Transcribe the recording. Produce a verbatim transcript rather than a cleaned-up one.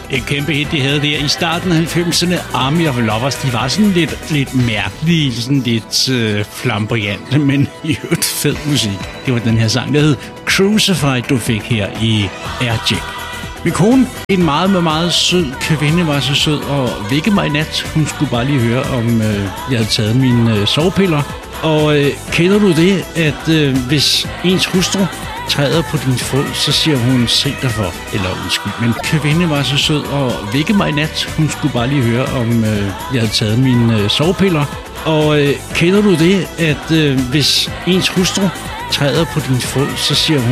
Et kæmpe hit, de havde der i starten af halvfemserne. Army of Lovers, de var sådan lidt, lidt mærkelige, sådan lidt øh, flamboyante, men i øvrigt fed musik. Det var den her sang, der hed Crucified, du fik her i Aircheck. Min kone, en meget, meget, meget sød kvinde, var så sød og vække mig i nat. Hun skulle bare lige høre, om øh, jeg havde taget mine øh, sovepiller. Og øh, kender du det, at øh, hvis ens hustru træder på din fod, så siger hun, se dig for, eller undskyld. Men kvinde var så sød og vække mig i nat. Hun skulle bare lige høre, om øh, jeg havde taget mine øh, sovepiller. Og øh, kender du det, at øh, hvis ens hustru træder på din fod, så siger hun,